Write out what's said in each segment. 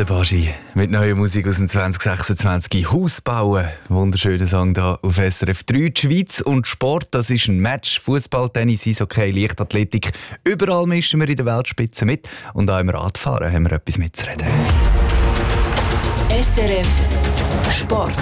Der Baschi mit neuer Musik aus dem 2026. Haus bauen. Wunderschöner Song hier auf SRF 3. Die Schweiz und Sport, das ist ein Match. Fußball, Tennis, Eishockey, Leichtathletik. Überall mischen wir in der Weltspitze mit. Und auch im Radfahren haben wir etwas mitzureden. SRF Sport.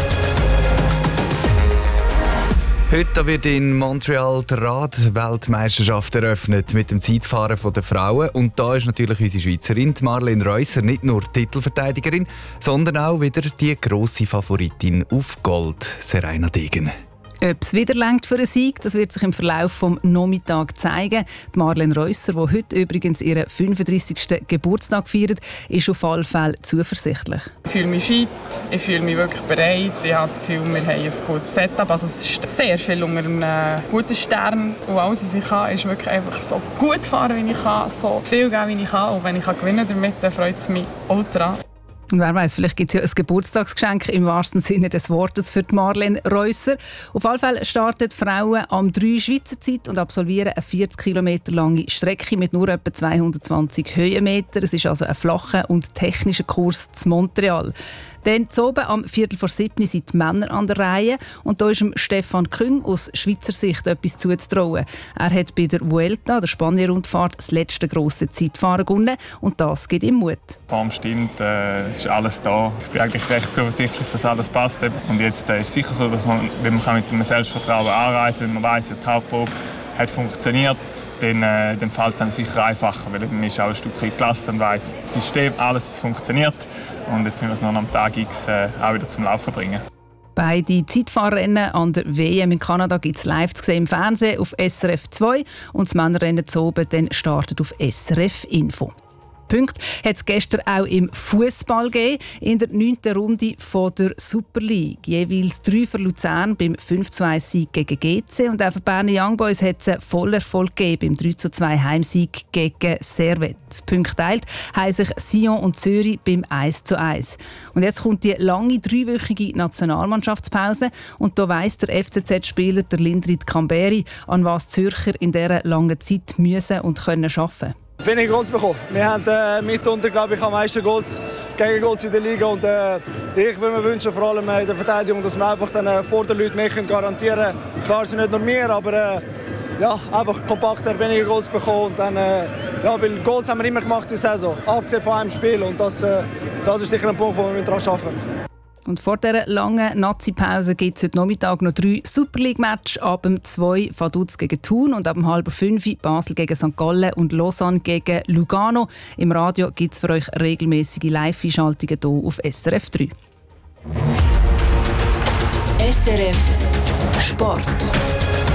Heute wird in Montreal die Rad-Weltmeisterschaft eröffnet mit dem Zeitfahren der Frauen. Und da ist natürlich unsere Schweizerin Marlene Reusser nicht nur Titelverteidigerin, sondern auch wieder die grosse Favoritin auf Gold, Serena Degen. Ob es wieder reicht für einen Sieg, das wird sich im Verlauf des Nachmittags zeigen. Die Marlene Reusser, die heute übrigens ihren 35. Geburtstag feiert, ist auf alle Fälle zuversichtlich. Ich fühle mich fit, ich fühle mich wirklich bereit. Ich habe das Gefühl, wir haben ein gutes Setup. Also es ist sehr viel unter einem guten Stern. Und alles, was ich kann, ist wirklich einfach so gut fahren, wie ich kann, so viel geben, wie ich kann. Und wenn ich gewinnen damit, dann freut es mich ultra. Und wer weiss, vielleicht gibt es ja ein Geburtstagsgeschenk im wahrsten Sinne des Wortes für die Marlene Reusser. Auf jeden Fall starten die Frauen am 3 Schweizer Zeit und absolvieren eine 40 Kilometer lange Strecke mit nur etwa 220 Höhenmeter. Es ist also ein flacher und technischer Kurs zu Montreal. Dann oben am 6:45 sind die Männer an der Reihe und da ist dem Stefan Küng aus Schweizer Sicht etwas zuzutrauen. Er hat bei der Vuelta, der Spanien-Rundfahrt, das letzte grosse Zeitfahren gewonnen und das gibt ihm Mut. Die Form stimmt, es ist alles da. Ich bin eigentlich recht zuversichtlich, dass alles passt. Und jetzt ist es sicher so, dass man, wenn man mit einem Selbstvertrauen anreisen kann, wenn man weiss, die Hauptprobe hat funktioniert, dann fällt es einem sicher einfacher, weil man ist auch ein Stück gelassen und weiss, das System, alles funktioniert. Und jetzt müssen wir es noch am Tag X auch wieder zum Laufen bringen. Beide Zeitfahrrennen an der WM in Kanada gibt es live zu sehen im Fernsehen auf SRF 2 und das Männerrennen zu oben dann startet auf SRF Info. Punkte hat es gestern auch im Fußball gegeben, in der 9. Runde von der Super League. Jeweils 3 für Luzern beim 5:1-Sieg gegen GC und auch für Berner Young Boys hat es einen Vollerfolg gegeben beim 3:2 Heimsieg gegen Servette. Punkte teilt haben sich Sion und Zürich beim 1:1. Und jetzt kommt die lange 3-wöchige Nationalmannschaftspause und da weiss der FCZ-Spieler der Lindrit Kamberi, an was die Zürcher in dieser langen Zeit müssen und können arbeiten. Wenig Goals bekommen. Wir haben mitunter, glaube ich, am meisten Goals gegen Goals in der Liga. Und, ich würde mir wünschen, vor allem in der Verteidigung, dass wir einfach dann, vor den Leuten mehr garantieren können. Klar sind nicht nur wir, aber ja, einfach kompakter, weniger Goals bekommen. Und dann, ja, weil Goals haben wir immer gemacht in der Saison, abgesehen von einem Spiel. Und das ist sicher ein Punkt, wo wir daran arbeiten. Und vor dieser langen Nazi-Pause gibt es heute Nachmittag noch 3 Super League-Matches. Ab 2 Vaduz gegen Thun und ab 4:30 Basel gegen St. Gallen und Lausanne gegen Lugano. Im Radio gibt es für euch regelmäßige Live-Einschaltungen hier auf SRF 3. SRF Sport.